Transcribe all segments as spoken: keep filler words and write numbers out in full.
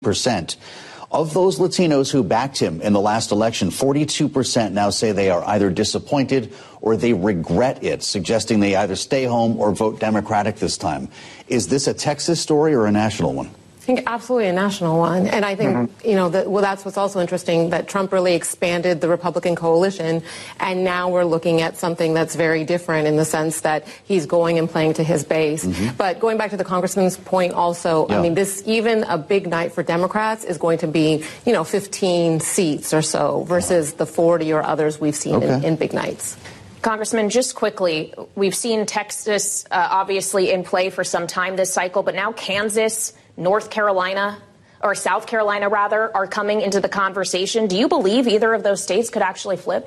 percent. Of those Latinos who backed him in the last election, forty-two percent now say they are either disappointed or they regret it, suggesting they either stay home or vote Democratic this time. Is this a Texas story or a national one? I think absolutely a national one. And I think, mm-hmm. you know, that, well, that's what's also interesting, that Trump really expanded the Republican coalition. And now we're looking at something that's very different in the sense that he's going and playing to his base. Mm-hmm. But going back to the congressman's point also, yeah. I mean, this, even a big night for Democrats is going to be, you know, fifteen seats or so versus the forty or others we've seen okay. in, in big nights. Congressman, just quickly, we've seen Texas uh, obviously in play for some time this cycle, but now Kansas, North Carolina, or South Carolina, rather, are coming into the conversation. Do you believe either of those states could actually flip?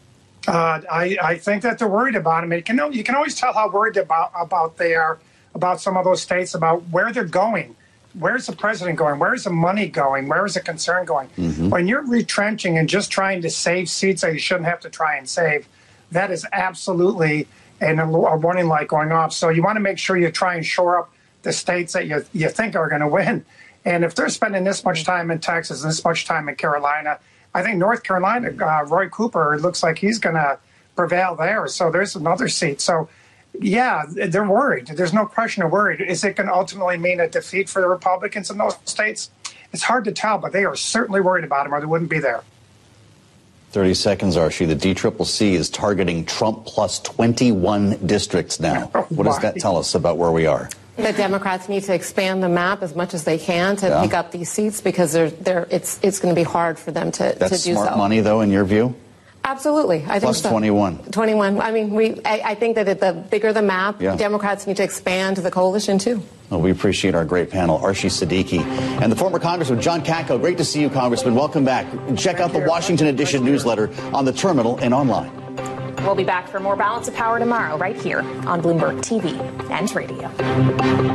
Uh, I, I think that they're worried about them. You can, you can always tell how worried about, about they are about some of those states, about where they're going. Where's the president going? Where's the money going? Where is the concern going? Mm-hmm. When you're retrenching and just trying to save seats that you shouldn't have to try and save, that is absolutely an, a warning light going off. So you want to make sure you try and shore up the states that you you think are going to win. And if they're spending this much time in Texas and this much time in Carolina, I think North Carolina, uh, Roy Cooper, looks like he's going to prevail there. So there's another seat. So, yeah, they're worried. There's no question they're worried. Is it going to ultimately mean a defeat for the Republicans in those states? It's hard to tell, but they are certainly worried about him or they wouldn't be there. thirty seconds, Archie. The D C C C is targeting Trump plus twenty-one districts now. Oh, what does that tell us about where we are? The Democrats need to expand the map as much as they can to yeah. pick up these seats because they're, they're, it's, it's going to be hard for them to, That's to do so. That's smart money, though, in your view? Absolutely. I think Plus so. twenty-one. twenty-one. I mean, we. I, I think that the bigger the map, yeah. Democrats need to expand the coalition, too. Well, we appreciate our great panel, Archie Siddiqui and the former Congressman John Katko. Great to see you, Congressman. Welcome back. Check out the Washington Edition newsletter on the terminal and online. We'll be back for more Balance of Power tomorrow right here on Bloomberg T V and radio.